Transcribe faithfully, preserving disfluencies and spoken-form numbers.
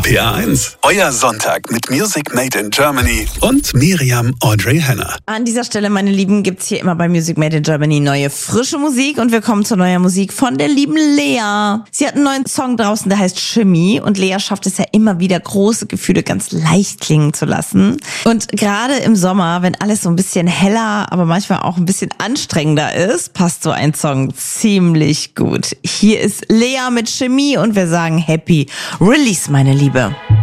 P R eins, euer Sonntag mit Music Made in Germany und Miriam Audrey Henner. An dieser Stelle, meine Lieben, gibt's hier immer bei Music Made in Germany neue, frische Musik und wir kommen zu neuer Musik von der lieben Lea. Sie hat einen neuen Song draußen, der heißt Chemie und Lea schafft es ja immer wieder, große Gefühle ganz leicht klingen zu lassen. Und gerade im Sommer, wenn alles so ein bisschen heller, aber manchmal auch ein bisschen anstrengender ist, passt so ein Song ziemlich gut. Hier ist Lea mit Chemie und wir sagen Happy Release, meine Liebe.